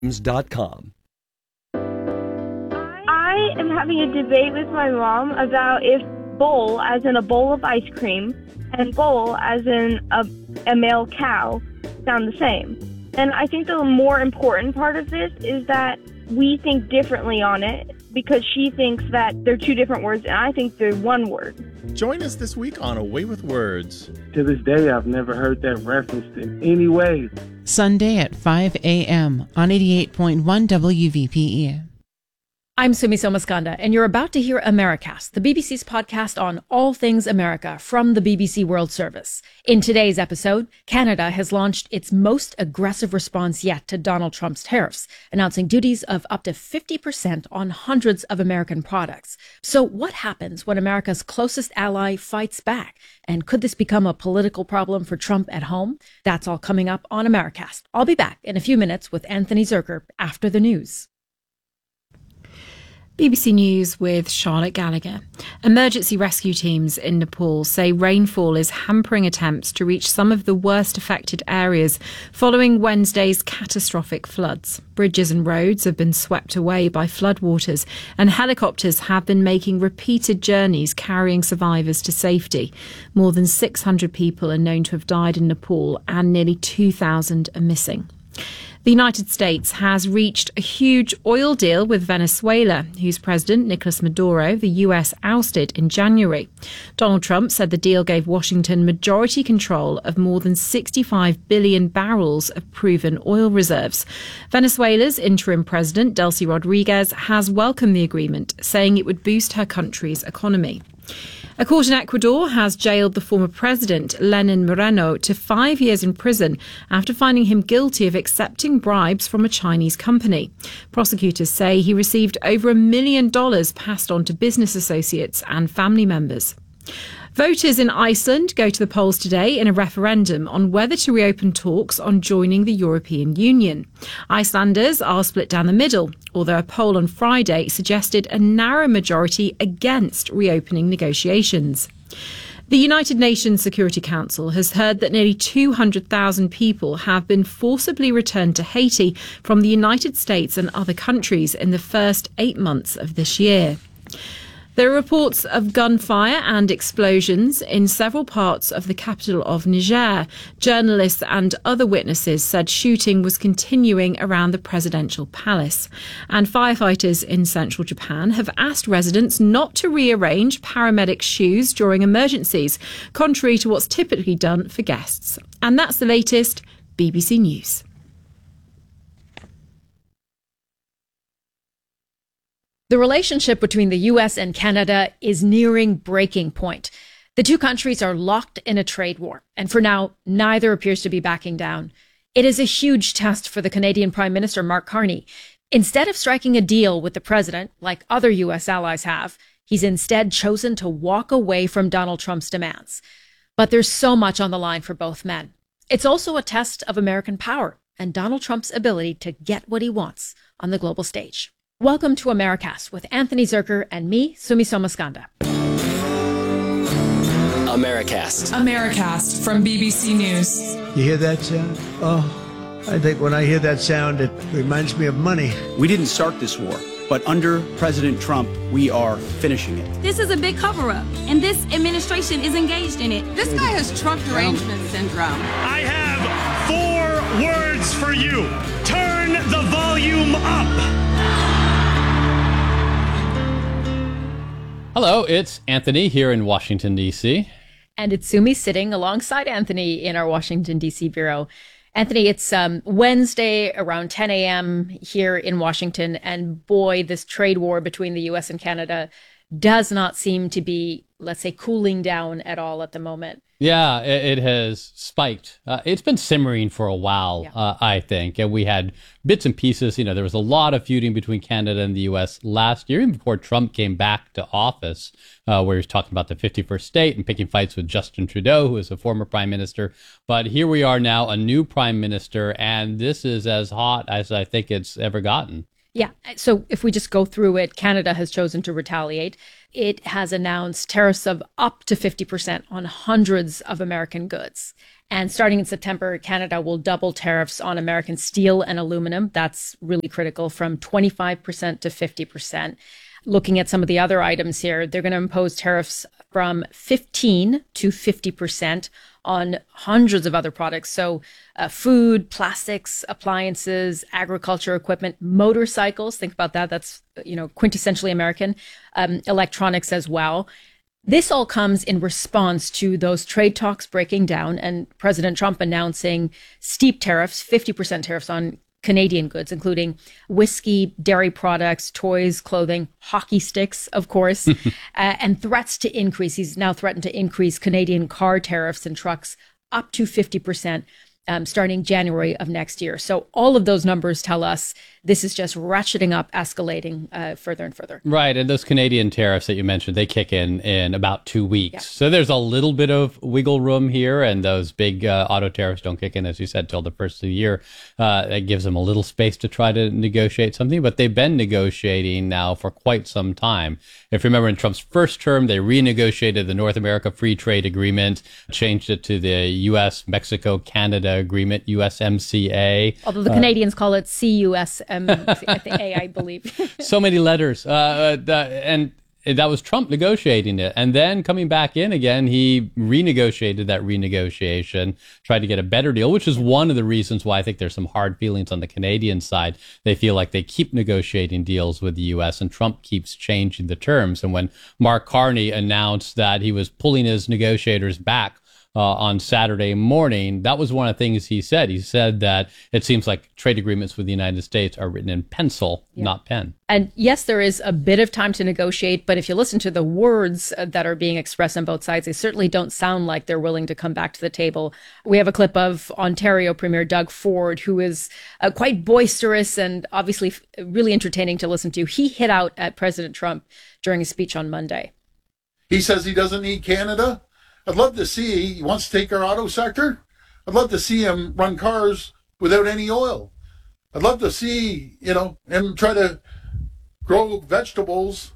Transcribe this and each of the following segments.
BBCNews.com. I am having a debate with my mom about if bowl, as in a bowl of ice cream, and bowl, as in a male cow, sound the same. And I think the more important part of this is that we think differently on it, because she thinks that they're two different words and I think they're one word. Join us this week on A Way with Words. To this day, I've never heard that referenced in any way. Sunday at 5 a.m. on 88.1 WVPE. I'm Sumi Somaskanda, and you're about to hear Americast, the BBC's podcast on all things America from the BBC World Service. In today's episode, Canada has launched its most aggressive response yet to Donald Trump's tariffs, announcing duties of up to 50% on hundreds of American products. So what happens when America's closest ally fights back? And could this become a political problem for Trump at home? That's all coming up on Americast. I'll be back in a few minutes with Anthony Zerker after the news. BBC News with Charlotte Gallagher. Emergency rescue teams in Nepal say rainfall is hampering attempts to reach some of the worst affected areas following Wednesday's catastrophic floods. Bridges and roads have been swept away by floodwaters, and helicopters have been making repeated journeys carrying survivors to safety. More than 600 people are known to have died in Nepal, and nearly 2,000 are missing. The United States has reached a huge oil deal with Venezuela, whose president, Nicolas Maduro, the US ousted in January. Donald Trump said the deal gave Washington majority control of more than 65 billion barrels of proven oil reserves. Venezuela's interim president, Delcy Rodriguez, has welcomed the agreement, saying it would boost her country's economy. A court in Ecuador has jailed the former president, Lenin Moreno, to 5 years in prison after finding him guilty of accepting bribes from a Chinese company. Prosecutors say he received over $1 million passed on to business associates and family members. Voters in Iceland go to the polls today in a referendum on whether to reopen talks on joining the European Union. Icelanders are split down the middle, although a poll on Friday suggested a narrow majority against reopening negotiations. The United Nations Security Council has heard that nearly 200,000 people have been forcibly returned to Haiti from the United States and other countries in the first 8 months of this year. There are reports of gunfire and explosions in several parts of the capital of Niger. Journalists and other witnesses said shooting was continuing around the presidential palace. And firefighters in central Japan have asked residents not to rearrange paramedic shoes during emergencies, contrary to what's typically done for guests. And that's the latest. BBC News. The relationship between the U.S. and Canada is nearing breaking point. The two countries are locked in a trade war, and for now, neither appears to be backing down. It is a huge test for the Canadian Prime Minister, Mark Carney. Instead of striking a deal with the president, like other U.S. allies have, he's instead chosen to walk away from Donald Trump's demands. But there's so much on the line for both men. It's also a test of American power and Donald Trump's ability to get what he wants on the global stage. Welcome to Americast with Anthony Zerker and me, Sumi Somaskanda. Americast from BBC News. You hear that sound? Oh, I think when I hear that sound, it reminds me of money. We didn't start this war, but under President Trump, we are finishing it. This is a big cover-up, and this administration is engaged in it. This guy has Trump derangement syndrome. I have 4 words for you. Turn the volume up. Hello, it's Anthony here in Washington, D.C. And it's Sumi sitting alongside Anthony in our Washington, D.C. bureau. Anthony, it's Wednesday around 10 a.m. here in Washington. And boy, this trade war between the U.S. and Canada does not seem to be, let's say, cooling down at all at the moment. Yeah, it has spiked. It's been simmering for a while, I think. And we had bits and pieces. You know, there was a lot of feuding between Canada and the U.S. last year, even before Trump came back to office, where he was talking about the 51st state and picking fights with Justin Trudeau, who is a former prime minister. But here we are now, a new prime minister, and this is as hot as I think it's ever gotten. Yeah. So if we just go through it, Canada has chosen to retaliate. It has announced tariffs of up to 50% on hundreds of American goods. And starting in September, Canada will double tariffs on American steel and aluminum. That's really critical, from 25% to 50%. Looking at some of the other items here, they're going to impose tariffs from 15 to 50% on hundreds of other products. So food, plastics, appliances, agriculture equipment, motorcycles. Think about that. That's, quintessentially American. Electronics as well. This all comes in response to those trade talks breaking down and President Trump announcing steep tariffs, 50% tariffs on Canadian goods, including whiskey, dairy products, toys, clothing, hockey sticks, of course, and threats to increase. He's now threatened to increase Canadian car tariffs and trucks up to 50%. Starting January of next year. So all of those numbers tell us this is just ratcheting up, escalating further and further. Right. And those Canadian tariffs that you mentioned, they kick in about 2 weeks. Yeah. So there's a little bit of wiggle room here. And those big auto tariffs don't kick in, as you said, till the first of the year. That gives them a little space to try to negotiate something. But they've been negotiating now for quite some time. If you remember, in Trump's first term, they renegotiated the North America Free Trade Agreement, changed it to the U.S., Mexico, Canada Agreement, USMCA. Although the Canadians call it CUSMCA, I believe. So many letters. And that was Trump negotiating it. And then coming back in again, he renegotiated that renegotiation, tried to get a better deal, which is one of the reasons why I think there's some hard feelings on the Canadian side. They feel like they keep negotiating deals with the U.S. and Trump keeps changing the terms. And when Mark Carney announced that he was pulling his negotiators back on Saturday morning, that was one of the things he said. He said that it seems like trade agreements with the United States are written in pencil, not pen. And yes, there is a bit of time to negotiate, but if you listen to the words that are being expressed on both sides, they certainly don't sound like they're willing to come back to the table. We have a clip of Ontario Premier Doug Ford, who is quite boisterous and obviously really entertaining to listen to. He hit out at President Trump during a speech on Monday. He says he doesn't need Canada. I'd love to see, he wants to take our auto sector. I'd love to see him run cars without any oil. I'd love to see, him try to grow vegetables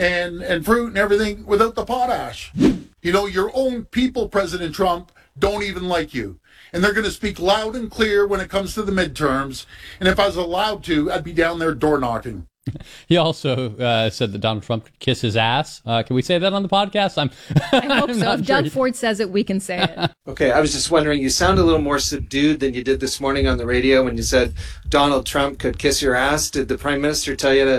and fruit and everything without the potash. Your own people, President Trump, don't even like you. And they're going to speak loud and clear when it comes to the midterms. And if I was allowed to, I'd be down there door knocking. He also said that Donald Trump could kiss his ass. Can we say that on the podcast? I hope so. If Doug Ford says it, we can say it. Okay, I was just wondering, you sound a little more subdued than you did this morning on the radio when you said Donald Trump could kiss your ass. Did the Prime Minister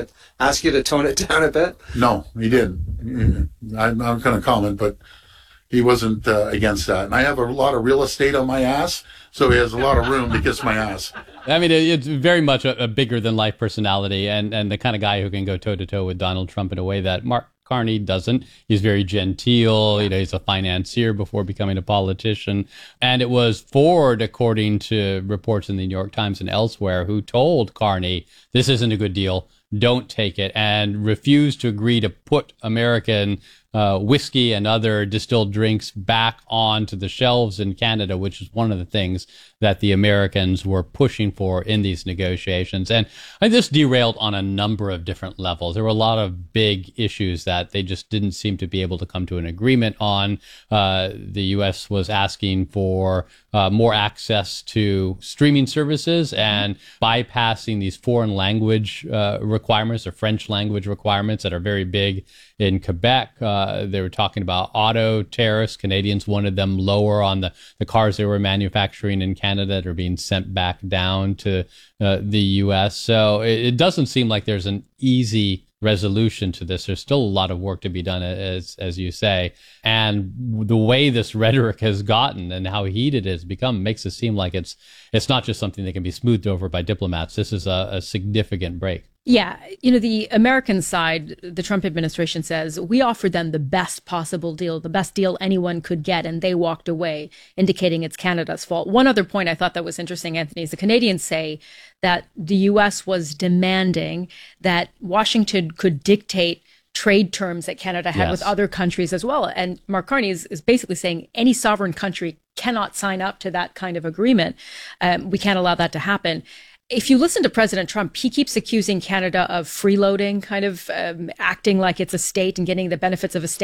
ask you to tone it down a bit? No, he didn't. I'm not going to comment, but he wasn't against that. And I have a lot of real estate on my ass, so he has a lot of room to kiss my ass. I mean, it's very much a bigger-than-life personality and the kind of guy who can go toe-to-toe with Donald Trump in a way that Mark Carney doesn't. He's very genteel. He's a financier before becoming a politician. And it was Ford, according to reports in the New York Times and elsewhere, who told Carney, this isn't a good deal, don't take it, and refused to agree to put American whiskey and other distilled drinks back onto the shelves in Canada, which is one of the things that the Americans were pushing for in these negotiations. And this derailed on a number of different levels. There were a lot of big issues that they just didn't seem to be able to come to an agreement on. The U.S. was asking for more access to streaming services and bypassing these foreign language requirements or French language requirements that are very big in Quebec. They were talking about auto tariffs. Canadians wanted them lower on the cars they were manufacturing in Canada that are being sent back down to the U.S. So it doesn't seem like there's an easy resolution to this. There's still a lot of work to be done, as you say. And the way this rhetoric has gotten and how heated it has become makes it seem like it's not just something that can be smoothed over by diplomats. This is a significant break. Yeah. The American side, the Trump administration says, we offered them the best possible deal, the best deal anyone could get, and they walked away, indicating it's Canada's fault. One other point I thought that was interesting, Anthony, is the Canadians say that the U.S. was demanding that Washington could dictate trade terms that Canada had with other countries as well. And Mark Carney is basically saying any sovereign country cannot sign up to that kind of agreement. We can't allow that to happen. If you listen to President Trump, he keeps accusing Canada of freeloading, kind of acting like it's a state and getting the benefits of a state.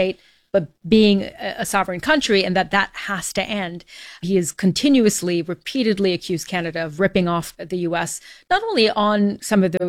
but being a sovereign country, and that has to end. He has continuously, repeatedly accused Canada of ripping off the U.S., not only on some of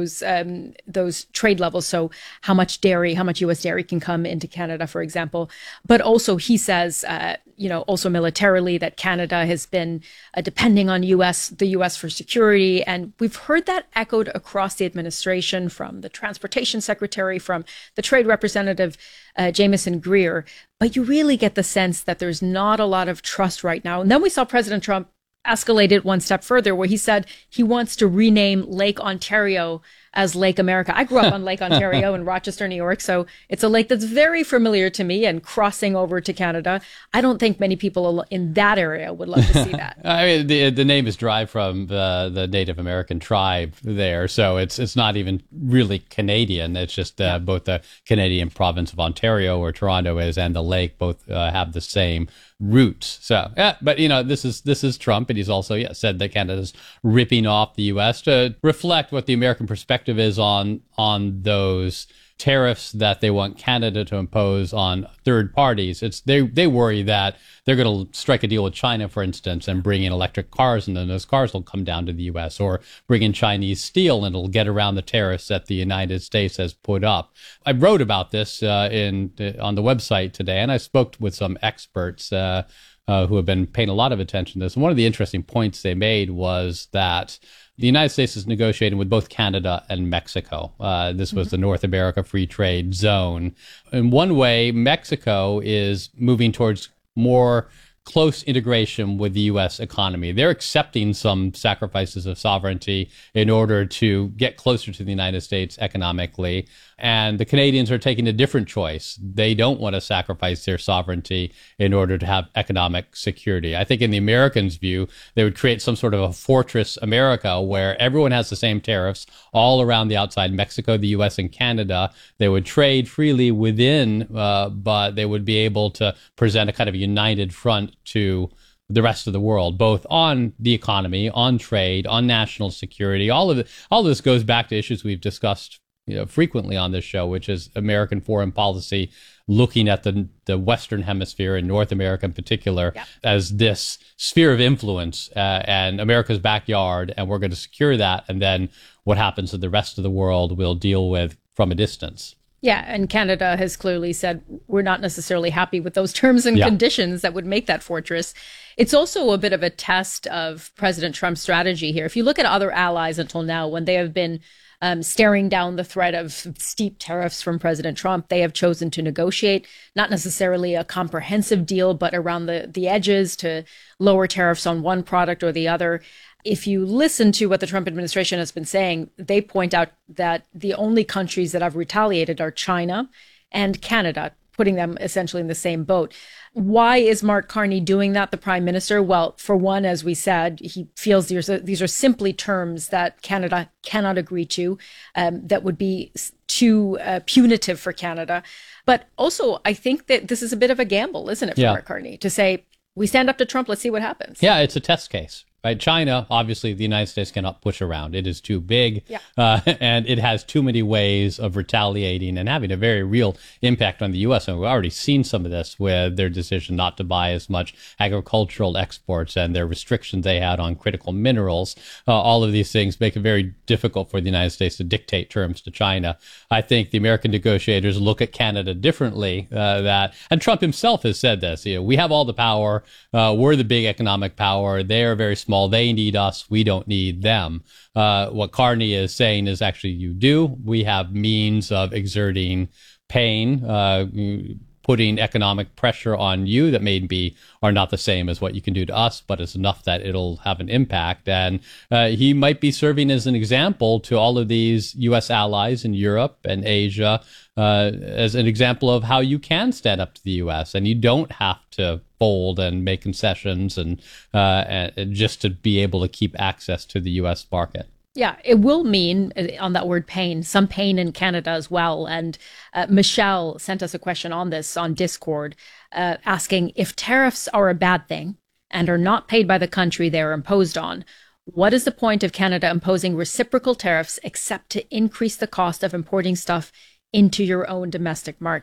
those trade levels, so how much U.S. dairy can come into Canada, for example, but also he says, also militarily, that Canada has been depending on the U.S. for security. And we've heard that echoed across the administration from the transportation secretary, from the trade representative, Jameson Greer. But you really get the sense that there's not a lot of trust right now. And then we saw President Trump escalate it one step further, where he said he wants to rename Lake Ontario as Lake America. I grew up on Lake Ontario in Rochester, New York, so it's a lake that's very familiar to me, and crossing over to Canada, I don't think many people in that area would love to see that. I mean, the name is derived from the Native American tribe there, so it's not even really Canadian. It's just both the Canadian province of Ontario, where Toronto is, and the lake both have the same roots. So, but this is Trump, and he's also said that Canada's ripping off the U.S. to reflect what the American perspective is on those tariffs that they want Canada to impose on third parties. They worry that they're going to strike a deal with China, for instance, and bring in electric cars, and then those cars will come down to the U.S., or bring in Chinese steel, and it'll get around the tariffs that the United States has put up. I wrote about this on the website today, and I spoke with some experts who have been paying a lot of attention to this. And one of the interesting points they made was that the United States is negotiating with both Canada and Mexico. This was the North America Free Trade Zone. In one way, Mexico is moving towards more close integration with the U.S. economy. They're accepting some sacrifices of sovereignty in order to get closer to the United States economically. And the Canadians are taking a different choice. They don't want to sacrifice their sovereignty in order to have economic security. I think in the Americans' view, they would create some sort of a fortress America where everyone has the same tariffs all around the outside, Mexico, the U.S., and Canada. They would trade freely within, but they would be able to present a kind of united front to the rest of the world, both on the economy, on trade, on national security. All of this goes back to issues we've discussed frequently on this show, which is American foreign policy, looking at the Western Hemisphere and North America in particular as this sphere of influence and America's backyard, and we're going to secure that. And then what happens to the rest of the world we'll deal with from a distance. Yeah, and Canada has clearly said we're not necessarily happy with those terms and conditions that would make that fortress. It's also a bit of a test of President Trump's strategy here. If you look at other allies until now, when they have been staring down the threat of steep tariffs from President Trump, they have chosen to negotiate, not necessarily a comprehensive deal, but around the edges to lower tariffs on one product or the other. If you listen to what the Trump administration has been saying, they point out that the only countries that have retaliated are China and Canada, putting them essentially in the same boat. Why is Mark Carney doing that, the prime minister? Well, for one, as we said, he feels these are simply terms that Canada cannot agree to, that would be too punitive for Canada. But also, I think that this is a bit of a gamble, isn't it, for Mark Carney, to say, we stand up to Trump, let's see what happens. Yeah, it's a test case. Right, China, obviously, the United States cannot push around. It is too big, and it has too many ways of retaliating and having a very real impact on the U.S. And we've already seen some of this with their decision not to buy as much agricultural exports and their restrictions they had on critical minerals. All of these things make it very difficult for the United States to dictate terms to China. I think the American negotiators look at Canada differently. And Trump himself has said this. We have all the power. We're the big economic power. They are very small. They need us. We don't need them. What Carney is saying is actually you do. We have means of exerting pain, putting economic pressure on you that maybe are not the same as what you can do to us, but it's enough that it'll have an impact. And he might be serving as an example to all of these U.S. allies in Europe and Asia as an example of how you can stand up to the U.S. and you don't have to fold and make concessions and just to be able to keep access to the U.S. market. Yeah, it will mean, on that word pain, some pain in Canada as well. And Michelle sent us a question on this on Discord, asking if tariffs are a bad thing and are not paid by the country they are imposed on, what is the point of Canada imposing reciprocal tariffs except to increase the cost of importing stuff into your own domestic market?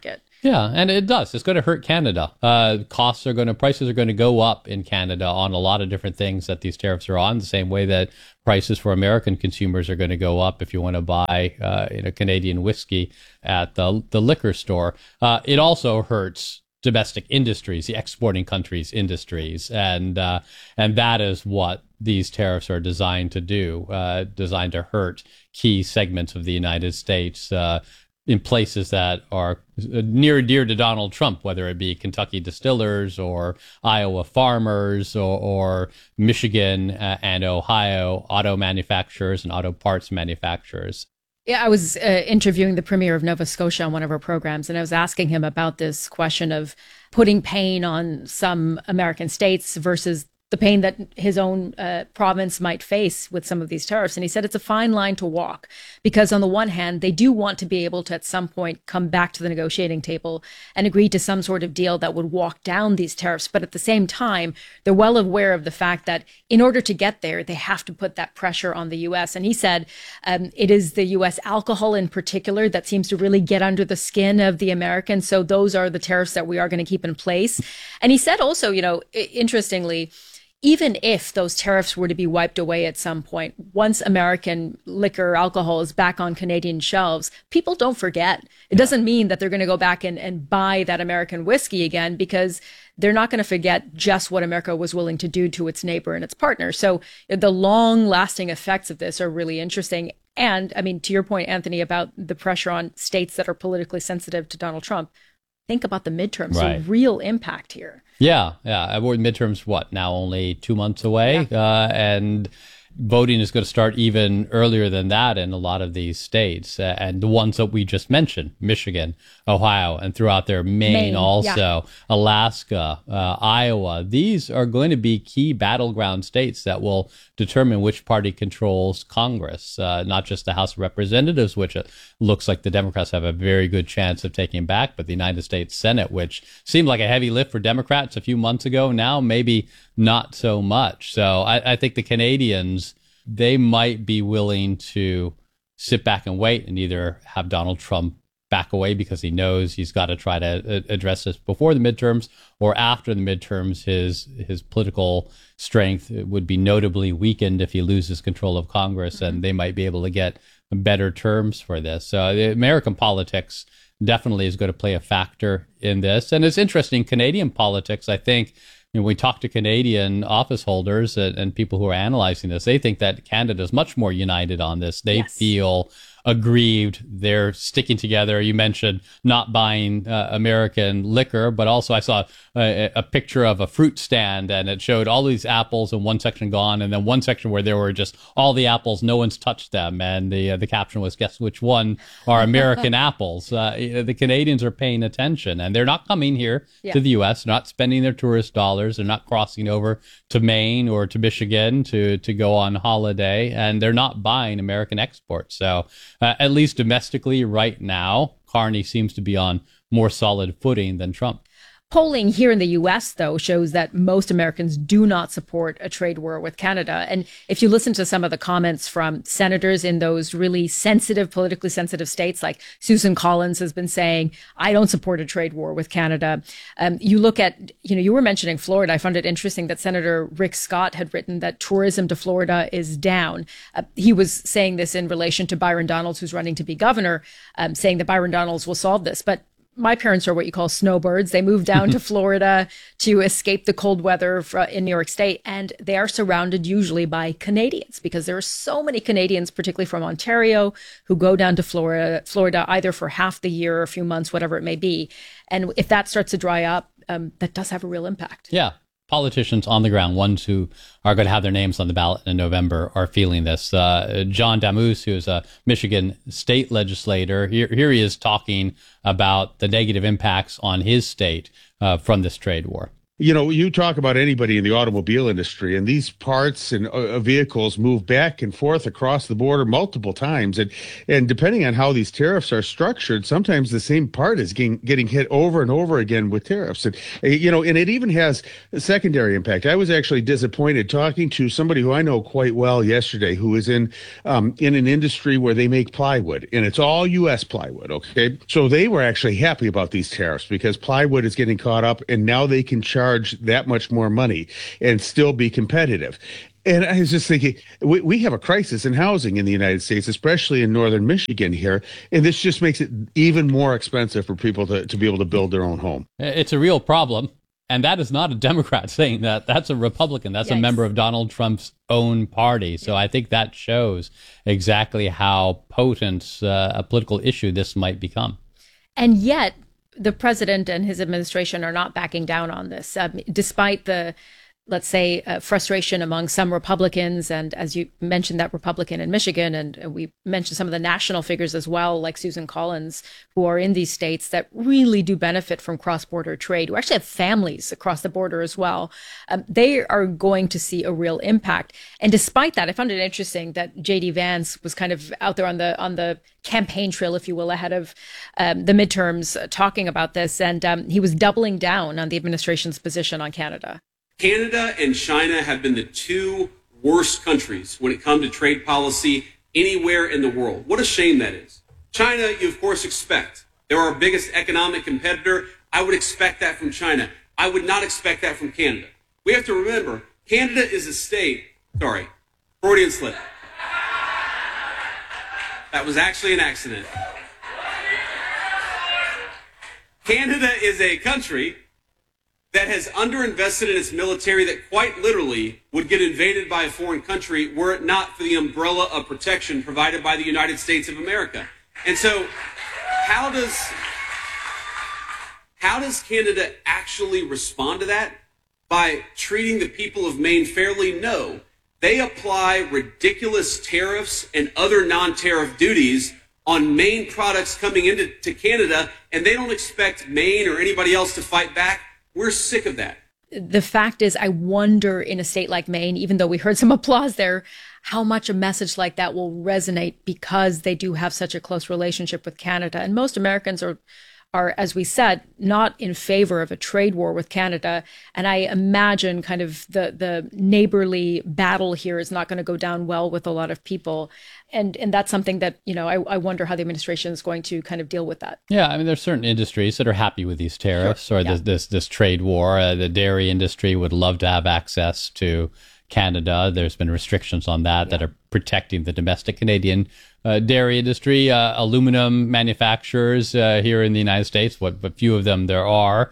Yeah, and it does. It's going to hurt Canada. Prices are going to go up in Canada on a lot of different things that these tariffs are on, the same way that prices for American consumers are going to go up if you want to buy Canadian whiskey at the liquor store. It also hurts domestic industries, the exporting countries' industries, and that is what these tariffs are designed to do, designed to hurt key segments of the United States in places that are near and dear to Donald Trump, whether it be Kentucky distillers or Iowa farmers or Michigan and Ohio auto manufacturers and auto parts manufacturers. Yeah, I was interviewing the Premier of Nova Scotia on one of our programs, and I was asking him about this question of putting pain on some American states versus the pain that his own province might face with some of these tariffs. And he said it's a fine line to walk, because on the one hand, they do want to be able to at some point come back to the negotiating table and agree to some sort of deal that would walk down these tariffs. But at the same time, they're well aware of the fact that in order to get there, they have to put that pressure on the U.S. And he said it is the U.S. alcohol in particular that seems to really get under the skin of the Americans. So those are the tariffs that we are going to keep in place. And he said also, interestingly, even if those tariffs were to be wiped away at some point, once American liquor or alcohol is back on Canadian shelves, people don't forget. It doesn't mean that they're going to go back and buy that American whiskey again, because they're not going to forget just what America was willing to do to its neighbor and its partner. So the long lasting effects of this are really interesting. And I mean, to your point, Anthony, about the pressure on states that are politically sensitive to Donald Trump, think about the midterms, right. So real impact here. Yeah. Midterms, now only 2 months away? Yeah. And voting is going to start even earlier than that in a lot of these states. And the ones that we just mentioned, Michigan, Ohio, and throughout there, Maine also, Alaska, Iowa. These are going to be key battleground states that will determine which party controls Congress, not just the House of Representatives, which it looks like the Democrats have a very good chance of taking back, but the United States Senate, which seemed like a heavy lift for Democrats a few months ago. Now, maybe not so much. So I think the Canadians, they might be willing to sit back and wait and either have Donald Trump back away because he knows he's got to try to address this before the midterms, or after the midterms, his political strength would be notably weakened if he loses control of Congress, and they might be able to get better terms for this. So the American politics definitely is going to play a factor in this. And it's interesting, Canadian politics, I think, when we talk to Canadian office holders and people who are analyzing this, they think that Canada is much more united on this. They feel aggrieved. They're sticking together. You mentioned not buying American liquor, but also I saw a picture of a fruit stand, and it showed all these apples in one section gone, and then one section where there were just all the apples, no one's touched them, and the caption was, guess which one are American apples. The Canadians are paying attention, and they're not coming here to the U.S., not spending their tourist dollars. They're not crossing over to Maine or to Michigan to go on holiday, and they're not buying American exports. So at least domestically right now, Carney seems to be on more solid footing than Trump. Polling here in the U.S., though, shows that most Americans do not support a trade war with Canada. And if you listen to some of the comments from senators in those really sensitive, politically sensitive states, like Susan Collins has been saying, I don't support a trade war with Canada. You look at, you were mentioning Florida. I found it interesting that Senator Rick Scott had written that tourism to Florida is down. He was saying this in relation to Byron Donalds, who's running to be governor, saying that Byron Donalds will solve this. But my parents are what you call snowbirds. They moved down to Florida to escape the cold weather in New York State. And they are surrounded usually by Canadians, because there are so many Canadians, particularly from Ontario, who go down to Florida either for half the year or a few months, whatever it may be. And if that starts to dry up, that does have a real impact. Yeah. Politicians on the ground, ones who are going to have their names on the ballot in November, are feeling this. John Damoose, who is a Michigan state legislator, here he is talking about the negative impacts on his state from this trade war. You know, you talk about anybody in the automobile industry, and these parts and vehicles move back and forth across the border multiple times. And depending on how these tariffs are structured, sometimes the same part is getting hit over and over again with tariffs. And, you know, and it even has a secondary impact. I was actually disappointed talking to somebody who I know quite well yesterday, who is in an industry where they make plywood, and it's all U.S. plywood. Okay. So they were actually happy about these tariffs because plywood is getting caught up, and now they can charge that much more money and still be competitive. And I was just thinking, we have a crisis in housing in the United States, especially in northern Michigan here, and this just makes it even more expensive for people to be able to build their own home. It's a real problem, and that is not a Democrat saying that. That's a Republican. That's a member of Donald Trump's own party. So I think that shows exactly how potent a political issue this might become. And yet, the president and his administration are not backing down on this, despite the, let's say, frustration among some Republicans. And as you mentioned, that Republican in Michigan, and we mentioned some of the national figures as well, like Susan Collins, who are in these states that really do benefit from cross-border trade, who actually have families across the border as well. They are going to see a real impact. And despite that, I found it interesting that J.D. Vance was kind of out there on the campaign trail, if you will, ahead of the midterms, talking about this. And he was doubling down on the administration's position on Canada. Canada and China have been the two worst countries when it comes to trade policy anywhere in the world. What a shame that is. China, you of course expect. They're our biggest economic competitor. I would expect that from China. I would not expect that from Canada. We have to remember, Canada is a state, Freudian slip. That was actually an accident. Canada is a country that has underinvested in its military, that quite literally would get invaded by a foreign country were it not for the umbrella of protection provided by the United States of America. And so how does Canada actually respond to that? By treating the people of Maine fairly? No. They apply ridiculous tariffs and other non-tariff duties on Maine products coming into Canada, and they don't expect Maine or anybody else to fight back. We're sick of that. The fact is, I wonder in a state like Maine, even though we heard some applause there, how much a message like that will resonate, because they do have such a close relationship with Canada. And most Americans are, as we said, not in favor of a trade war with Canada. And I imagine kind of the neighborly battle here is not going to go down well with a lot of people. And that's something that, you know, I wonder how the administration is going to kind of deal with that. Yeah, I mean, there's certain industries that are happy with these tariffs or this trade war. The dairy industry would love to have access to Canada. There's been restrictions on that that are protecting the domestic Canadian dairy industry. Aluminum manufacturers here in the United States, what few of them there are,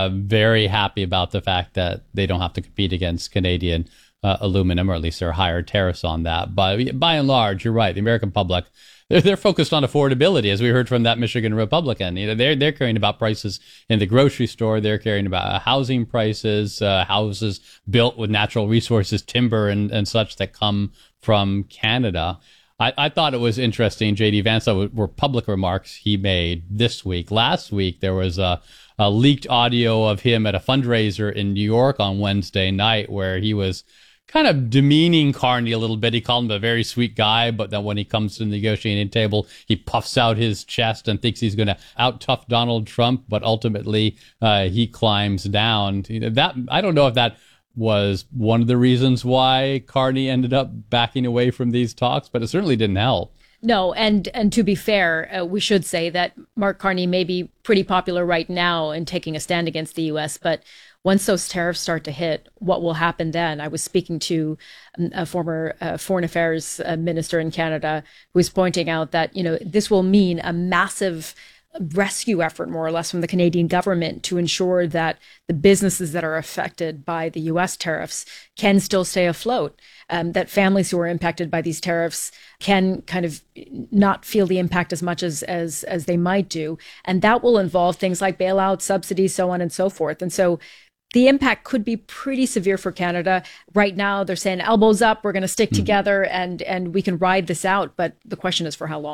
very happy about the fact that they don't have to compete against Canadian aluminum, or at least there are higher tariffs on that. But by and large, you're right. The American public, they're focused on affordability, as we heard from that Michigan Republican. You know, they're caring about prices in the grocery store. They're caring about housing prices, houses built with natural resources, timber and such that come from Canada. I thought it was interesting, J.D. Vance, were public remarks he made this week. Last week, there was a leaked audio of him at a fundraiser in New York on Wednesday night where he was kind of demeaning Carney a little bit. He called him a very sweet guy, but then when he comes to the negotiating table, he puffs out his chest and thinks he's going to out-tough Donald Trump, but ultimately he climbs down. You know, that I don't know if that was one of the reasons why Carney ended up backing away from these talks, but it certainly didn't help. No, and to be fair, we should say that Mark Carney may be pretty popular right now in taking a stand against the U.S., but once those tariffs start to hit, what will happen then? I was speaking to a former foreign affairs minister in Canada who was pointing out that, you know, this will mean a massive rescue effort, more or less, from the Canadian government to ensure that the businesses that are affected by the U.S. tariffs can still stay afloat, that families who are impacted by these tariffs can kind of not feel the impact as much as they might do. And that will involve things like bailouts, subsidies, so on and so forth. And so the impact could be pretty severe for Canada. Right now, they're saying elbows up, we're going to stick together and we can ride this out. But the question is for how long?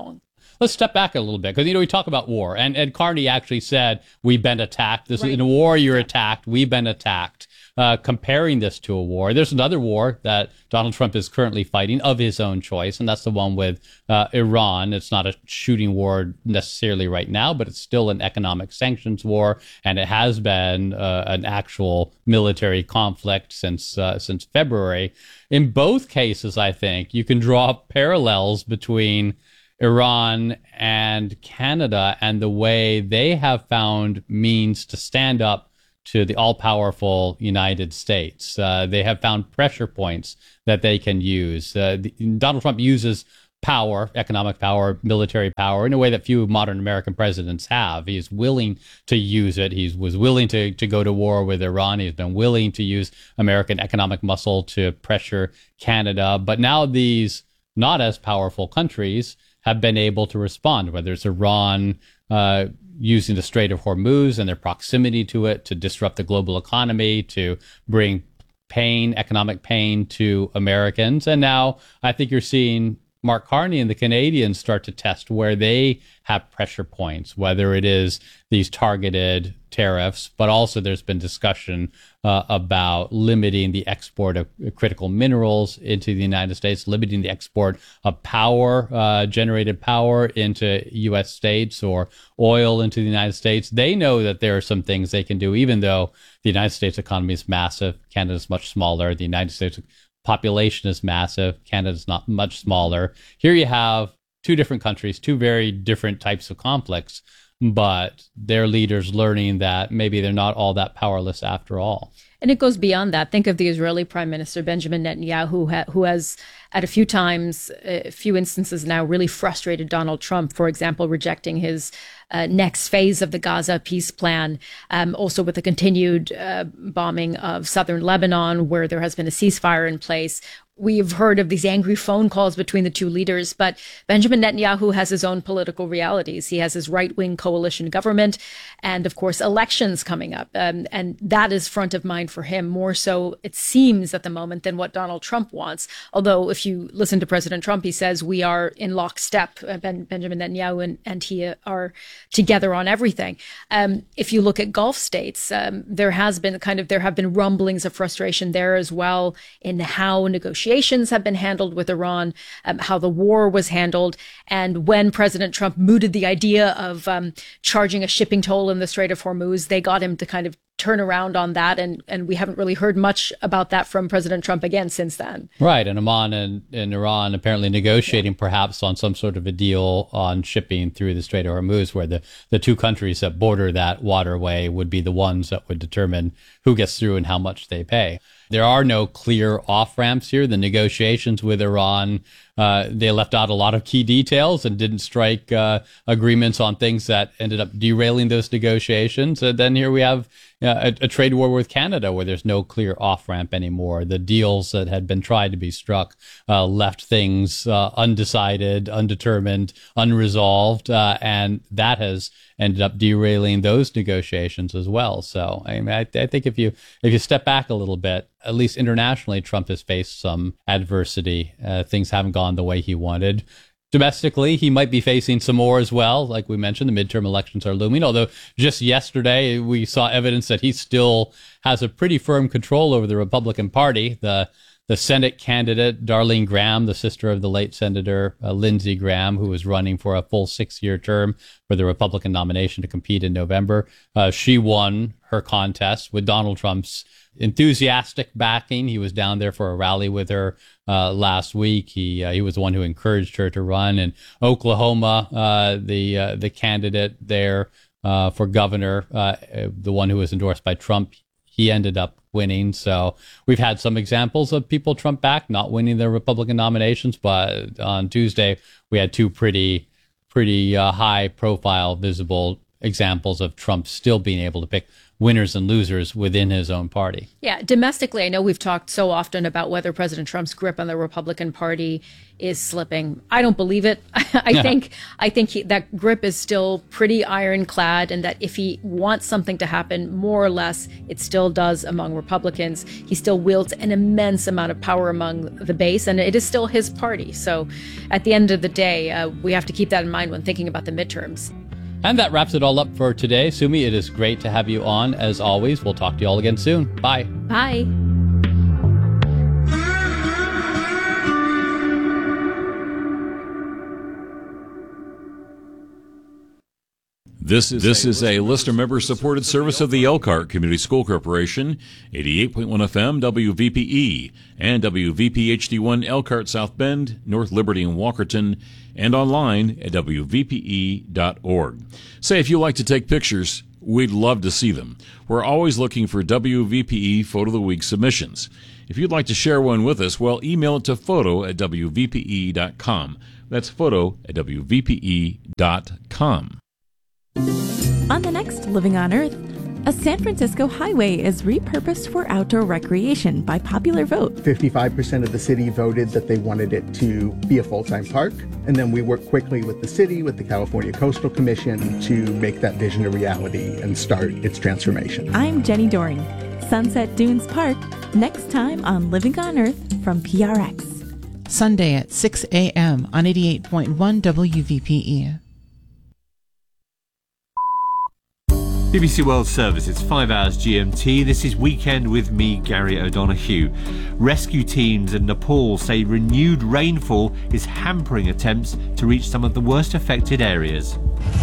let's step back a little bit, because, we talk about war, and Carney actually said, we've been attacked. This is in a war, you're attacked. We've been attacked. Comparing this to a war. There's another war that Donald Trump is currently fighting of his own choice, and that's the one with Iran. It's not a shooting war necessarily right now, but it's still an economic sanctions war, and it has been an actual military conflict since February. In both cases, I think you can draw parallels between Iran and Canada and the way they have found means to stand up to the all-powerful United States. They have found pressure points that they can use. Donald Trump uses power, economic power, military power, in a way that few modern American presidents have. He is willing to use it. He was willing to go to war with Iran. He's been willing to use American economic muscle to pressure Canada. But now these not as powerful countries have been able to respond, whether it's Iran using the Strait of Hormuz and their proximity to it to disrupt the global economy, to bring economic pain to Americans. And now I think you're seeing Mark Carney and the Canadians start to test where they have pressure points, whether it is these targeted tariffs, but also there's been discussion about limiting the export of critical minerals into the United States, limiting the export of power, generated power into U.S. states, or oil into the United States. They know that there are some things they can do, even though the United States economy is massive. Canada's much smaller. The United States population is massive. Canada's not much smaller. Here you have two different countries, two very different types of conflicts, but their leaders learning that maybe they're not all that powerless after all. And it goes beyond that. Think of the Israeli Prime Minister, Benjamin Netanyahu, who has at a few instances now really frustrated Donald Trump, for example, rejecting his next phase of the Gaza peace plan, also with the continued bombing of southern Lebanon, where there has been a ceasefire in place. We've heard of these angry phone calls between the two leaders, but Benjamin Netanyahu has his own political realities. He has his right-wing coalition government and, of course, elections coming up. And that is front of mind for him, more so, it seems, at the moment than what Donald Trump wants. Although, if you listen to President Trump, he says we are in lockstep. Benjamin Netanyahu and he are together on everything. If you look at Gulf states, there have been rumblings of frustration there as well in how negotiations have been handled with Iran, how the war was handled. And when President Trump mooted the idea of charging a shipping toll in the Strait of Hormuz, they got him to kind of turn around on that. And we haven't really heard much about that from President Trump again since then. Right. And Oman and Iran apparently negotiating perhaps on some sort of a deal on shipping through the Strait of Hormuz, where the two countries that border that waterway would be the ones that would determine who gets through and how much they pay. There are no clear off-ramps here. The negotiations with Iran, they left out a lot of key details and didn't strike agreements on things that ended up derailing those negotiations. And then here we have a trade war with Canada where there's no clear off-ramp anymore. The deals that had been tried to be struck left things undecided, undetermined, unresolved, and that has ended up derailing those negotiations as well. So I think if you step back a little bit, at least internationally, Trump has faced some adversity. Things haven't gone the way he wanted. Domestically, he might be facing some more as well. Like we mentioned, the midterm elections are looming, although just yesterday we saw evidence that he still has a pretty firm control over the Republican Party. The Senate candidate, Darlene Graham, the sister of the late Senator Lindsey Graham, who was running for a full 6-year term for the Republican nomination to compete in November, she won her contest with Donald Trump's enthusiastic backing. He was down there for a rally with her last week. He was the one who encouraged her to run. In Oklahoma, the candidate there for governor, the one who was endorsed by Trump, he ended up winning. So we've had some examples of people Trump backed not winning their Republican nominations, but on Tuesday we had two pretty high profile, visible examples of Trump still being able to pick winners and losers within his own party. Yeah, domestically, I know we've talked so often about whether President Trump's grip on the Republican Party is slipping. I don't believe it. I think that grip is still pretty ironclad, and that if he wants something to happen, more or less, it still does among Republicans. He still wields an immense amount of power among the base, and it is still his party. So at the end of the day, we have to keep that in mind when thinking about the midterms. And that wraps it all up for today. Sumi, it is great to have you on, as always. We'll talk to you all again soon. Bye. Bye. This is a listener member supported service of the Elkhart Community School Corporation, 88.1 FM WVPE and WVP HD1 Elkhart South Bend, North Liberty and Walkerton, and online at WVPE.org. Say, if you like to take pictures, we'd love to see them. We're always looking for WVPE Photo of the Week submissions. If you'd like to share one with us, well, email it to photo@WVPE.com. That's photo@WVPE.com. On the next Living on Earth, a San Francisco highway is repurposed for outdoor recreation by popular vote. 55% of the city voted that they wanted it to be a full-time park. And then we worked quickly with the city, with the California Coastal Commission, to make that vision a reality and start its transformation. I'm Jenny Doring. Sunset Dunes Park, next time on Living on Earth from PRX. Sunday at 6 a.m. on 88.1 WVPE. BBC World Service, it's 5 hours GMT. This is Weekend with me, Gary O'Donoghue. Rescue teams in Nepal say renewed rainfall is hampering attempts to reach some of the worst affected areas.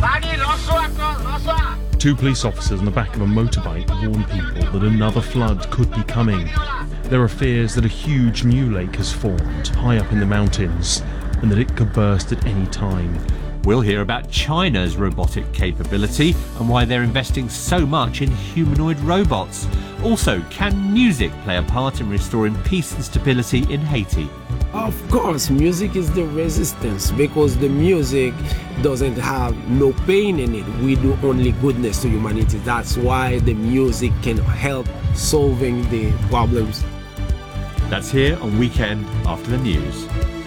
2 police officers on the back of a motorbike warn people that another flood could be coming. There are fears that a huge new lake has formed high up in the mountains and that it could burst at any time. We'll hear about China's robotic capability and why they're investing so much in humanoid robots. Also, can music play a part in restoring peace and stability in Haiti? Of course, music is the resistance, because the music doesn't have no pain in it. We do only goodness to humanity. That's why the music can help solving the problems. That's here on Weekend After the News.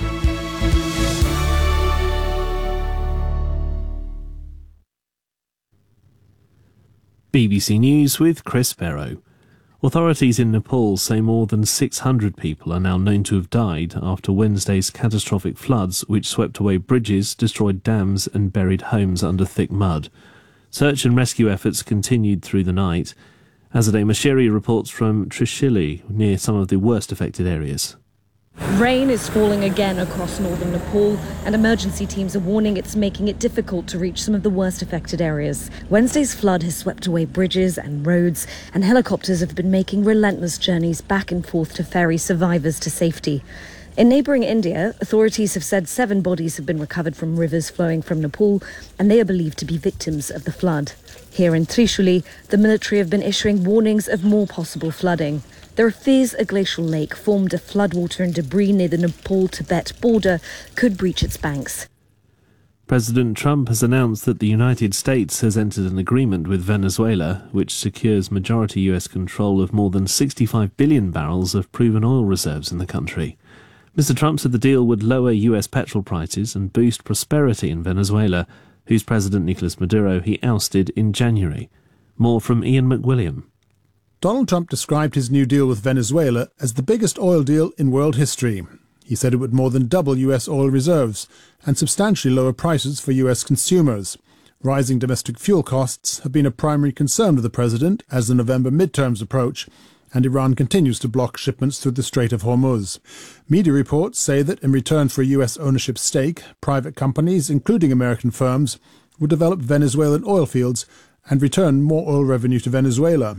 BBC News with Chris Barrow. Authorities in Nepal say more than 600 people are now known to have died after Wednesday's catastrophic floods, which swept away bridges, destroyed dams and buried homes under thick mud. Search and rescue efforts continued through the night. Azadeh Mashiri reports from Trishuli, near some of the worst affected areas. Rain is falling again across northern Nepal, and emergency teams are warning it's making it difficult to reach some of the worst affected areas. Wednesday's flood has swept away bridges and roads, and helicopters have been making relentless journeys back and forth to ferry survivors to safety. In neighbouring India, authorities have said 7 bodies have been recovered from rivers flowing from Nepal, and they are believed to be victims of the flood. Here in Trishuli, the military have been issuing warnings of more possible flooding. There are fears a glacial lake formed of floodwater and debris near the Nepal-Tibet border could breach its banks. President Trump has announced that the United States has entered an agreement with Venezuela, which secures majority U.S. control of more than 65 billion barrels of proven oil reserves in the country. Mr. Trump said the deal would lower U.S. petrol prices and boost prosperity in Venezuela, whose President Nicolas Maduro he ousted in January. More from Ian McWilliam. Donald Trump described his new deal with Venezuela as the biggest oil deal in world history. He said it would more than double U.S. oil reserves and substantially lower prices for U.S. consumers. Rising domestic fuel costs have been a primary concern of the president as the November midterms approach, and Iran continues to block shipments through the Strait of Hormuz. Media reports say that in return for a U.S. ownership stake, private companies, including American firms, would develop Venezuelan oil fields and return more oil revenue to Venezuela.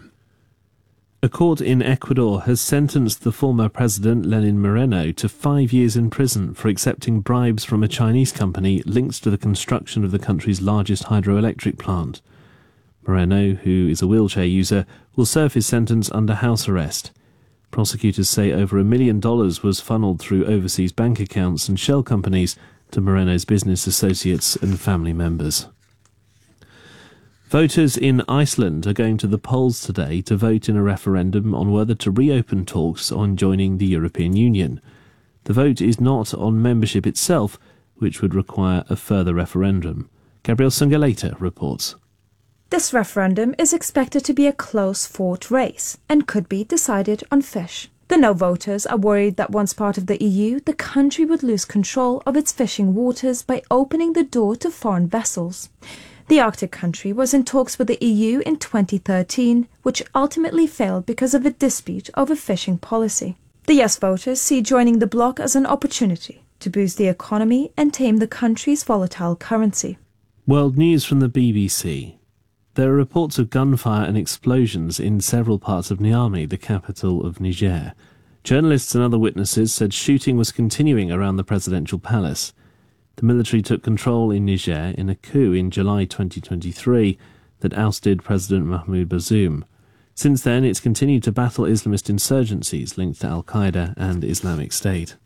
A court in Ecuador has sentenced the former president Lenin Moreno to 5 years in prison for accepting bribes from a Chinese company linked to the construction of the country's largest hydroelectric plant. Moreno, who is a wheelchair user, will serve his sentence under house arrest. Prosecutors say over $1 million was funneled through overseas bank accounts and shell companies to Moreno's business associates and family members. Voters in Iceland are going to the polls today to vote in a referendum on whether to reopen talks on joining the European Union. The vote is not on membership itself, which would require a further referendum. Gabrielle Sungaleta reports. This referendum is expected to be a close-fought race and could be decided on fish. The no voters are worried that once part of the EU, the country would lose control of its fishing waters by opening the door to foreign vessels. The Arctic country was in talks with the EU in 2013, which ultimately failed because of a dispute over fishing policy. The yes voters see joining the bloc as an opportunity to boost the economy and tame the country's volatile currency. World news from the BBC. There are reports of gunfire and explosions in several parts of Niamey, the capital of Niger. Journalists and other witnesses said shooting was continuing around the presidential palace. The military took control in Niger in a coup in July 2023 that ousted President Mahmoud Bazoum. Since then, it's continued to battle Islamist insurgencies linked to Al-Qaeda and Islamic State.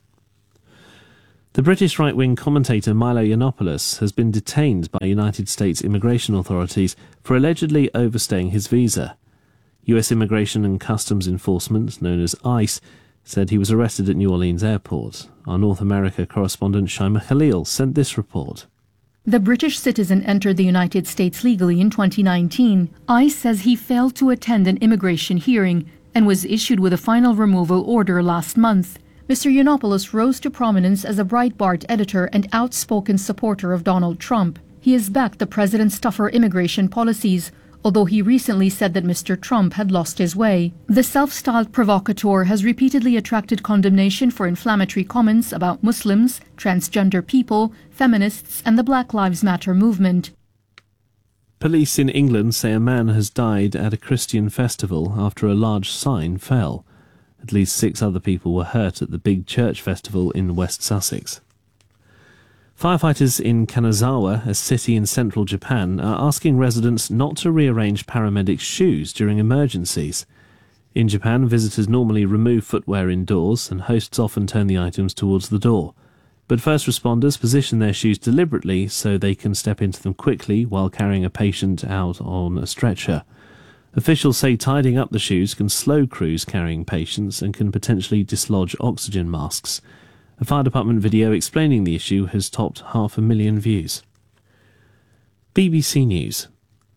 The British right-wing commentator Milo Yiannopoulos has been detained by United States immigration authorities for allegedly overstaying his visa. US Immigration and Customs Enforcement, known as ICE, said he was arrested at New Orleans Airport. Our North America correspondent Shaima Khalil sent this report. The British citizen entered the United States legally in 2019. ICE says he failed to attend an immigration hearing and was issued with a final removal order last month. Mr. Yiannopoulos rose to prominence as a Breitbart editor and outspoken supporter of Donald Trump. He has backed the president's tougher immigration policies, although he recently said that Mr. Trump had lost his way. The self-styled provocateur has repeatedly attracted condemnation for inflammatory comments about Muslims, transgender people, feminists, and the Black Lives Matter movement. Police in England say a man has died at a Christian festival after a large sign fell. At least 6 other people were hurt at the Big Church Festival in West Sussex. Firefighters in Kanazawa, a city in central Japan, are asking residents not to rearrange paramedics' shoes during emergencies. In Japan, visitors normally remove footwear indoors, and hosts often turn the items towards the door. But first responders position their shoes deliberately so they can step into them quickly while carrying a patient out on a stretcher. Officials say tidying up the shoes can slow crews carrying patients and can potentially dislodge oxygen masks. A fire department video explaining the issue has topped 500,000 views. BBC News.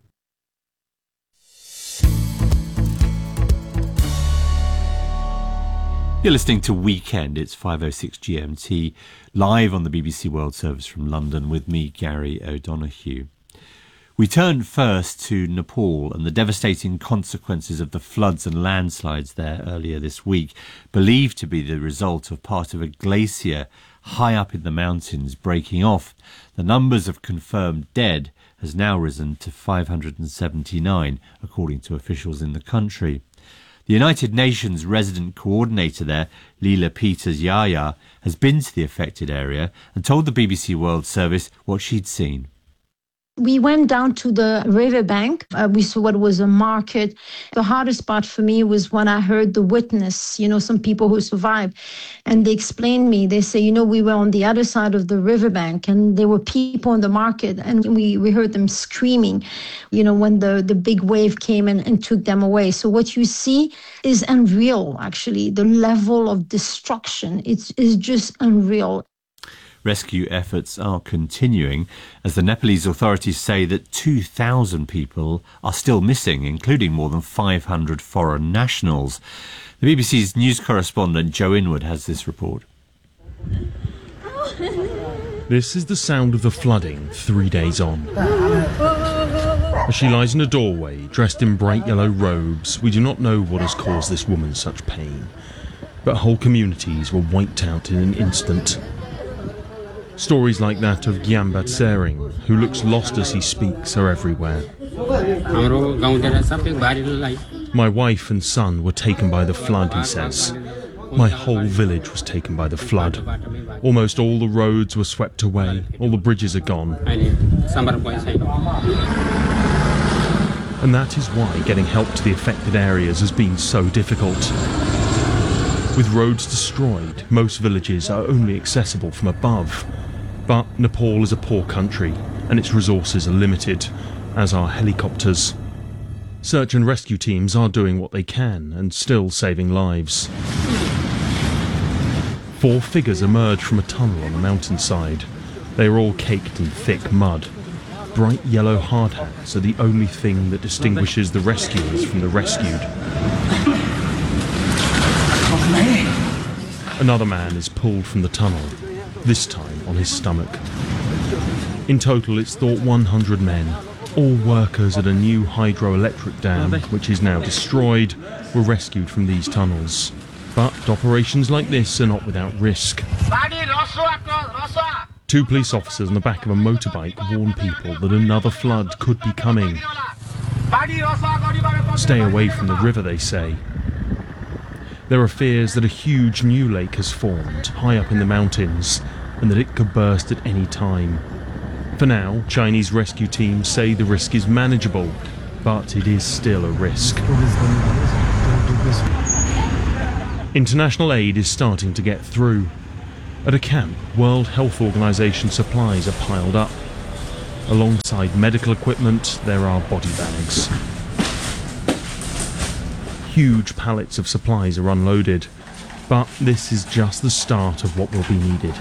You're listening to Weekend. It's 5:06 GMT, live on the BBC World Service from London with me, Gary O'Donoghue. We turn first to Nepal and the devastating consequences of the floods and landslides there earlier this week, believed to be the result of part of a glacier high up in the mountains breaking off. The numbers of confirmed dead has now risen to 579, according to officials in the country. The United Nations resident coordinator there, Leela Peters-Yahya, has been to the affected area and told the BBC World Service what she'd seen. We went down to the riverbank. We saw what was a market. The hardest part for me was when I heard the witness, some people who survived. And they explained me, they say, we were on the other side of the riverbank and there were people in the market and we heard them screaming, when the big wave came and took them away. So what you see is unreal, actually. The level of destruction, is just unreal. Rescue efforts are continuing as the Nepalese authorities say that 2,000 people are still missing, including more than 500 foreign nationals. The BBC's news correspondent Joe Inwood has this report. This is the sound of the flooding 3 days on. As she lies in a doorway, dressed in bright yellow robes, we do not know what has caused this woman such pain. But whole communities were wiped out in an instant. Stories like that of Gyambat Sering, who looks lost as he speaks, are everywhere. My wife and son were taken by the flood, he says. My whole village was taken by the flood. Almost all the roads were swept away, all the bridges are gone. And that is why getting help to the affected areas has been so difficult. With roads destroyed, most villages are only accessible from above. But Nepal is a poor country, and its resources are limited. as are helicopters. Search and rescue teams are doing what they can and still saving lives. 4 figures emerge from a tunnel on the mountainside. They are all caked in thick mud. Bright yellow hard hats are the only thing that distinguishes the rescuers from the rescued. Another man is pulled from the tunnel, this time on his stomach. In total, it's thought 100 men, all workers at a new hydroelectric dam, which is now destroyed, were rescued from these tunnels. But operations like this are not without risk. 2 police officers on the back of a motorbike warn people that another flood could be coming. Stay away from the river, they say. There are fears that a huge new lake has formed high up in the mountains and that it could burst at any time. For now, Chinese rescue teams say the risk is manageable, but it is still a risk. International aid is starting to get through. At a camp, World Health Organization supplies are piled up. Alongside medical equipment, there are body bags. Huge pallets of supplies are unloaded, but this is just the start of what will be needed.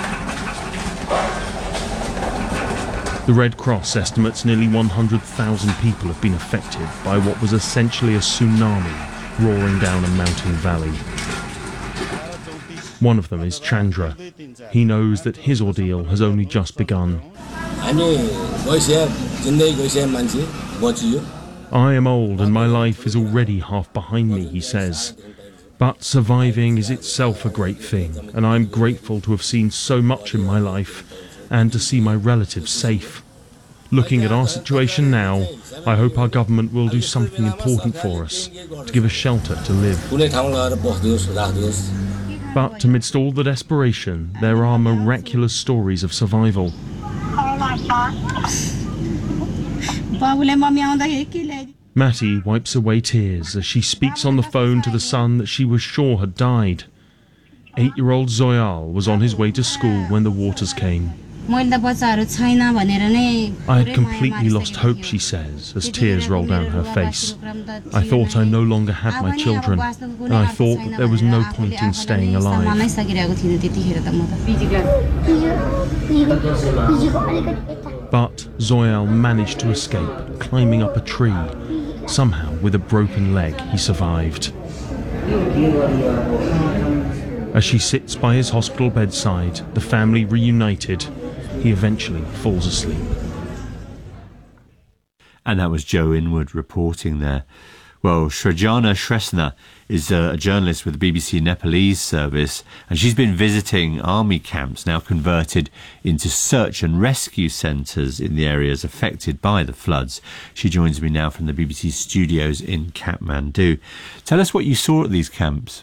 The Red Cross estimates nearly 100,000 people have been affected by what was essentially a tsunami roaring down a mountain valley. One of them is Chandra. He knows that his ordeal has only just begun. I am old and my life is already half behind me, he says. But surviving is itself a great thing, and I'm grateful to have seen so much in my life and to see my relatives safe. Looking at our situation now, I hope our government will do something important for us, to give us shelter to live. But amidst all the desperation, there are miraculous stories of survival. Matty wipes away tears as she speaks on the phone to the son that she was sure had died. 8-year-old Zoyal was on his way to school when the waters came. I had completely lost hope, she says, as tears roll down her face. I thought I no longer had my children, and I thought that there was no point in staying alive. But Zoyal managed to escape, climbing up a tree. Somehow, with a broken leg, he survived. As she sits by his hospital bedside, the family reunited, he eventually falls asleep. And that was Joe Inwood reporting there. Well, Shrejana Shrestha is a journalist with the BBC Nepalese service, and she's been visiting army camps now converted into search and rescue centres in the areas affected by the floods. She joins me now from the BBC studios in Kathmandu. Tell us what you saw at these camps.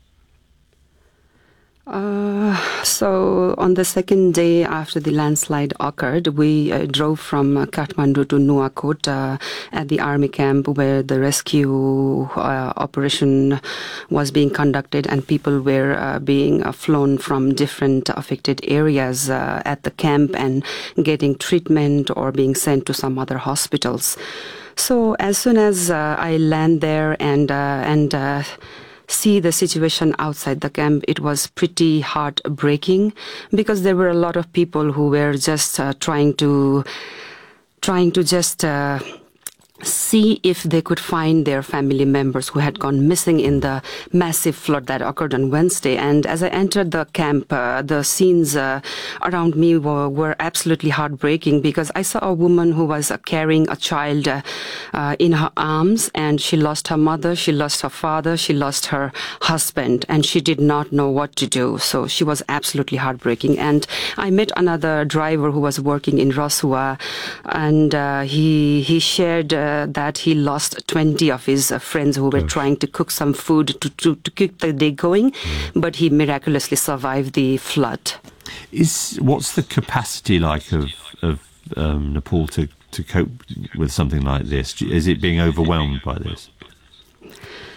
So on the second day after the landslide occurred, we drove from Kathmandu to Nuwakot at the army camp where the rescue operation was being conducted, and people were being flown from different affected areas at the camp and getting treatment or being sent to some other hospitals. So as soon as I land there and see the situation outside the camp, it was pretty heartbreaking because there were a lot of people who were just trying to just see if they could find their family members who had gone missing in the massive flood that occurred on Wednesday. And as I entered the camp, the scenes around me were absolutely heartbreaking because I saw a woman who was carrying a child in her arms, and she lost her mother, she lost her father, she lost her husband, and she did not know what to do. So she was absolutely heartbreaking. And I met another driver who was working in Rasua, and he shared that he lost 20 of his friends who were trying to cook some food to keep the day going, but he miraculously survived the flood. What's the capacity like of Nepal to cope with something like this? Is it being overwhelmed by this?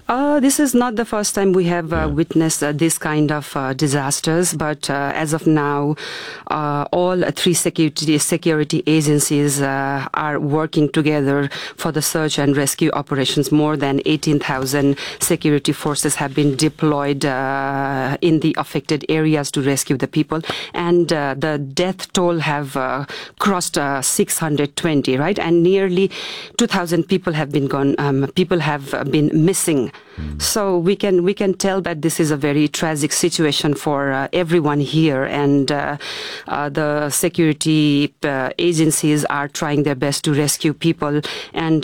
This is not the first time we have witnessed this kind of disasters, but as of now, all three security agencies are working together for the search and rescue operations. More than 18,000 security forces have been deployed in the affected areas to rescue the people, and the death toll have crossed 620, right? And nearly 2,000 people have been gone. People have been missing. So we can tell that this is a very tragic situation for everyone here, and the security agencies are trying their best to rescue people, and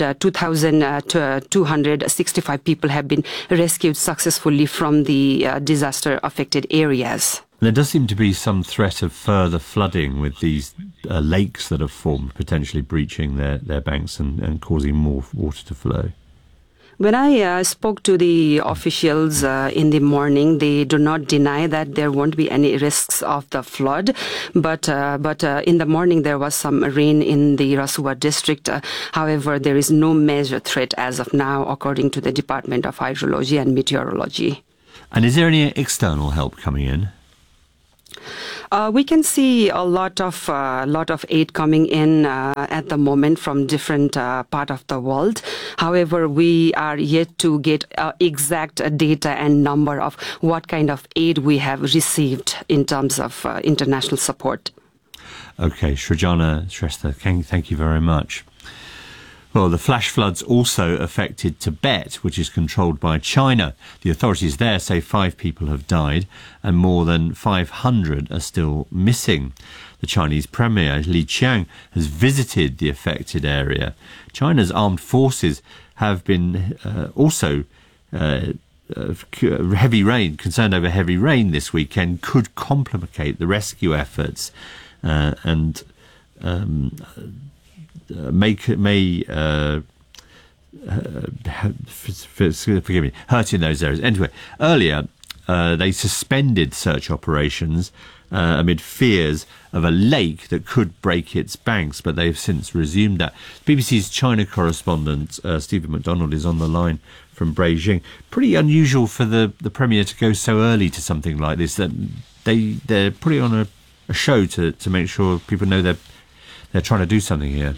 2,265 people have been rescued successfully from the disaster-affected areas. There does seem to be some threat of further flooding with these lakes that have formed, potentially breaching their banks and causing more water to flow. When I spoke to the officials in the morning, they do not deny that there won't be any risks of the flood. But in the morning, there was some rain in the Rasuwa district. However, there is no major threat as of now, according to the Department of Hydrology and Meteorology. And is there any external help coming in? We can see a lot of aid coming in at the moment from different part of the world. However, we are yet to get exact data and number of what kind of aid we have received in terms of international support. Okay, Srijana Shrestha, thank you very much. Well, the flash floods also affected Tibet, which is controlled by China. The authorities there say 5 people have died and more than 500 are still missing. The Chinese Premier Li Qiang has visited the affected area. China's armed forces have been heavy rain, concerned over heavy rain this weekend could complicate the rescue efforts forgive me, hurt in those areas. Anyway, earlier they suspended search operations amid fears of a lake that could break its banks, but they've since resumed that. BBC's China correspondent Stephen McDonald is on the line from Beijing. Pretty unusual for the Premier to go so early to something like this. That they're putting on a show to make sure people know they're trying to do something here.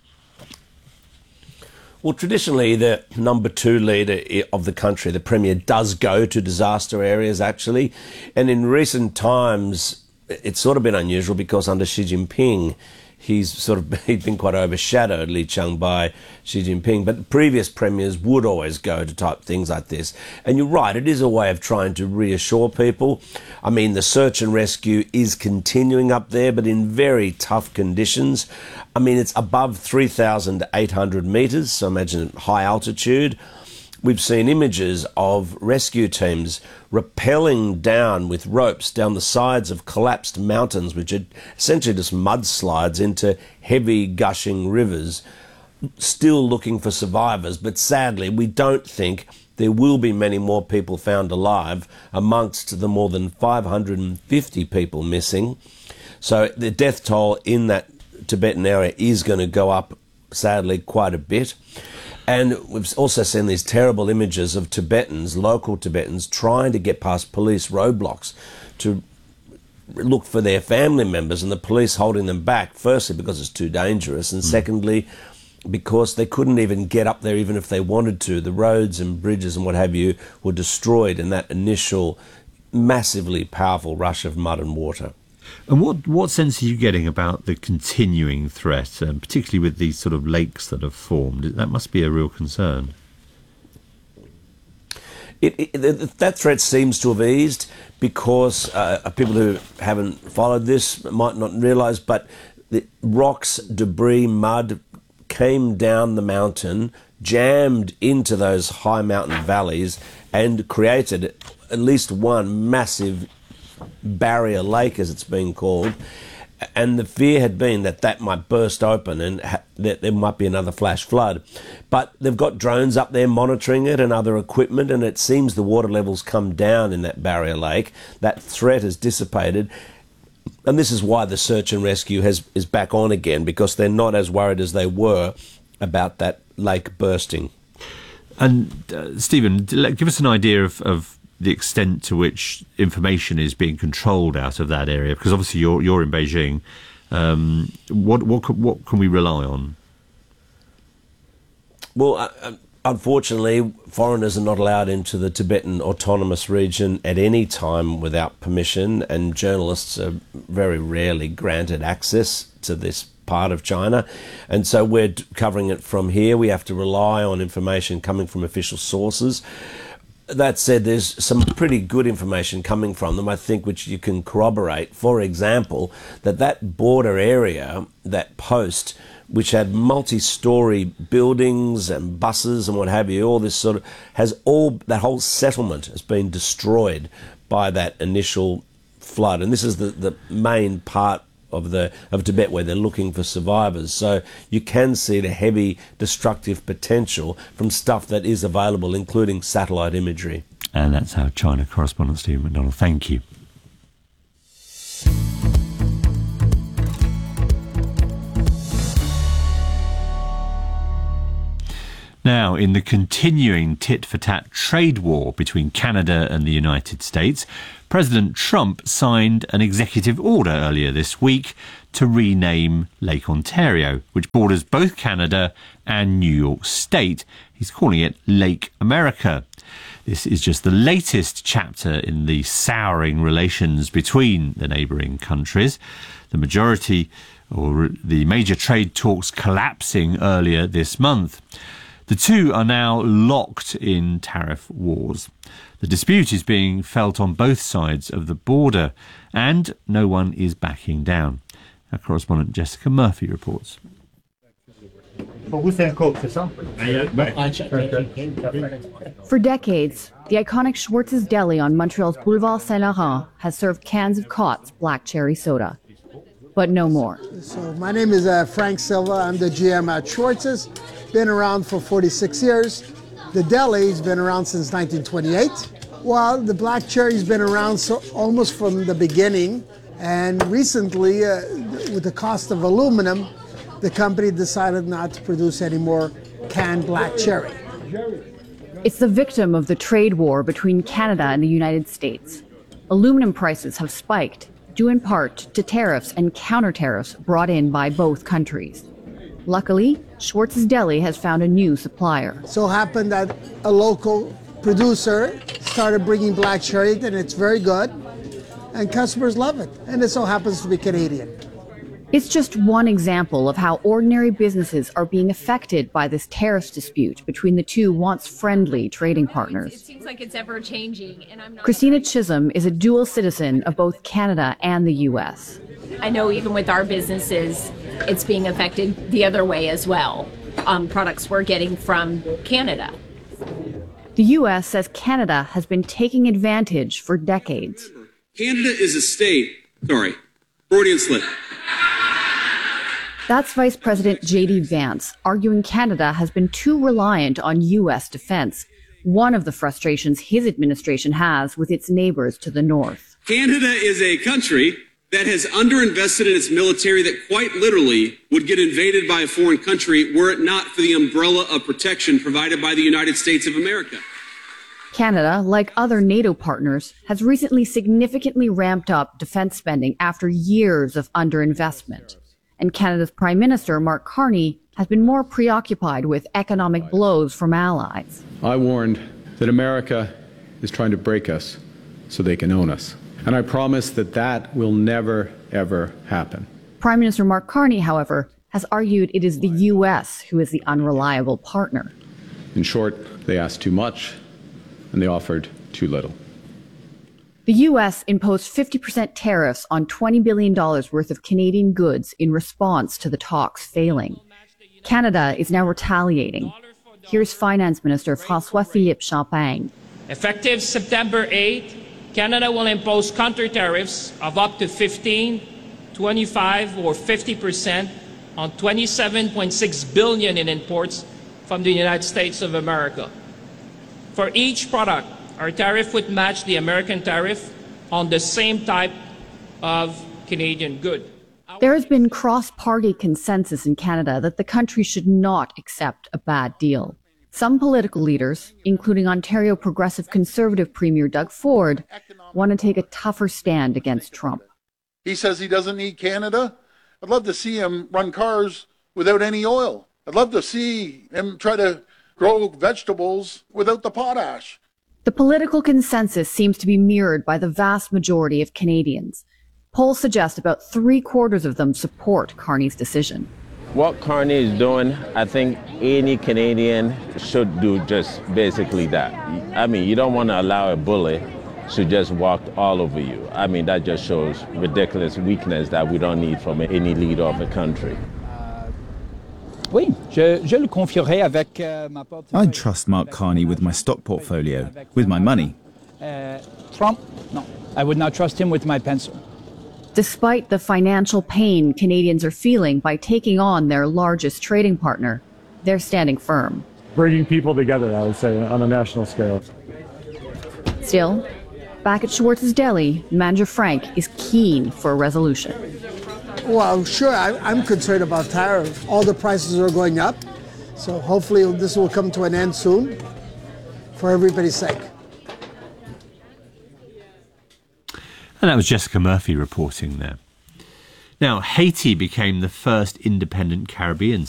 Well, traditionally, the number 2 leader of the country, the Premier, does go to disaster areas, actually. And in recent times, it's sort of been unusual because under Xi Jinping, he's been quite overshadowed, Li Qiang, by Xi Jinping. But previous premiers would always go to type things like this. And you're right, it is a way of trying to reassure people. I mean, the search and rescue is continuing up there, but in very tough conditions. I mean, it's above 3,800 metres, so imagine high altitude. We've seen images of rescue teams rappelling down with ropes down the sides of collapsed mountains, which are essentially just mudslides into heavy gushing rivers, still looking for survivors. But sadly, we don't think there will be many more people found alive amongst the more than 550 people missing. So the death toll in that Tibetan area is going to go up, sadly, quite a bit. And we've also seen these terrible images of Tibetans, local Tibetans, trying to get past police roadblocks to look for their family members, and the police holding them back, firstly because it's too dangerous, and secondly because they couldn't even get up there even if they wanted to. The roads and bridges and what have you were destroyed in that initial massively powerful rush of mud and water. And what sense are you getting about the continuing threat, particularly with these sort of lakes that have formed? That must be a real concern. That threat seems to have eased because people who haven't followed this might not realise, but the rocks, debris, mud came down the mountain, jammed into those high mountain valleys and created at least one massive barrier lake, as it's been called, and the fear had been that might burst open and that there might be another flash flood. But they've got drones up there monitoring it and other equipment, and it seems the water levels come down in that barrier lake. That threat has dissipated, and this is why the search and rescue is back on again, because they're not as worried as they were about that lake bursting. And Stephen, give us an idea of the extent to which information is being controlled out of that area, because obviously you're in Beijing. What can we rely on? Well, unfortunately, foreigners are not allowed into the Tibetan Autonomous Region at any time without permission, and journalists are very rarely granted access to this part of China. And so we're covering it from here. We have to rely on information coming from official sources. That said, there's some pretty good information coming from them, I think, which you can corroborate. For example, that border area, that post, which had multi-story buildings and buses and what have you, all this sort of, that whole settlement has been destroyed by that initial flood. And this is the main part of Tibet where they're looking for survivors. So you can see the heavy destructive potential from stuff that is available, including satellite imagery. And that's our China correspondent, Stephen McDonald. Thank you. Now, in the continuing tit-for-tat trade war between Canada and the United States, President Trump signed an executive order earlier this week to rename Lake Ontario, which borders both Canada and New York State. He's calling it Lake America. This is just the latest chapter in the souring relations between the neighbouring countries. The major trade talks collapsing earlier this month. The two are now locked in tariff wars. The dispute is being felt on both sides of the border, and no one is backing down. Our correspondent Jessica Murphy reports. For decades, the iconic Schwartz's Deli on Montreal's Boulevard Saint-Laurent has served cans of Cott's black cherry soda. But no more. So my name is Frank Silva. I'm the GM at Schwartz's. Been around for 46 years. The deli's been around since 1928. Well, the black cherry's been around almost from the beginning. And recently, with the cost of aluminum, the company decided not to produce any more canned black cherry. It's the victim of the trade war between Canada and the United States. Aluminum prices have spiked, due in part to tariffs and counter-tariffs brought in by both countries. Luckily, Schwartz's Deli has found a new supplier. So happened that a local producer started bringing black cherry, and it's very good, and customers love it. And it so happens to be Canadian. It's just one example of how ordinary businesses are being affected by this tariffs dispute between the two once friendly trading partners. It seems like it's ever changing, and I'm not. Christina Chisholm is a dual citizen of both Canada and the U.S. I know even with our businesses, it's being affected the other way as well. Products we're getting from Canada. The U.S. says Canada has been taking advantage for decades. Canada is a state. Sorry, Freudian slip. That's Vice President J.D. Vance, arguing Canada has been too reliant on U.S. defense, one of the frustrations his administration has with its neighbors to the north. Canada is a country that has underinvested in its military that quite literally would get invaded by a foreign country were it not for the umbrella of protection provided by the United States of America. Canada, like other NATO partners, has recently significantly ramped up defense spending after years of underinvestment. And Canada's Prime Minister, Mark Carney, has been more preoccupied with economic blows from allies. I warned that America is trying to break us so they can own us. And I promise that that will never, ever happen. Prime Minister Mark Carney, however, has argued it is the U.S. who is the unreliable partner. In short, they asked too much, and they offered too little. The U.S. imposed 50% tariffs on $20 billion worth of Canadian goods in response to the talks failing. Canada is now retaliating. Here's Finance Minister François-Philippe Champagne. Effective September 8, Canada will impose counter-tariffs of up to 15, 25, or 50% on $27.6 billion in imports from the United States of America. For each product, our tariff would match the American tariff on the same type of Canadian good. There has been cross-party consensus in Canada that the country should not accept a bad deal. Some political leaders, including Ontario Progressive Conservative Premier Doug Ford, want to take a tougher stand against Trump. He says he doesn't need Canada. I'd love to see him run cars without any oil. I'd love to see him try to grow vegetables without the potash. The political consensus seems to be mirrored by the vast majority of Canadians. Polls suggest about 3/4 of them support Carney's decision. What Carney is doing, I think any Canadian should do just basically that. I mean, you don't want to allow a bully to just walk all over you. I mean, that just shows ridiculous weakness that we don't need from any leader of a country. Oui, je le confierai avec ma portefeuille. I'd trust Mark Carney with my stock portfolio, with my money. Trump, no. I would not trust him with my pencil. Despite the financial pain Canadians are feeling by taking on their largest trading partner, they're standing firm. Bringing people together, I would say, on a national scale. Still, back at Schwartz's Deli, manager Frank is keen for a resolution. Well, sure, I'm concerned about tariffs. All the prices are going up, so hopefully this will come to an end soon for everybody's sake. And that was Jessica Murphy reporting there. Now, Haiti became the first independent Caribbean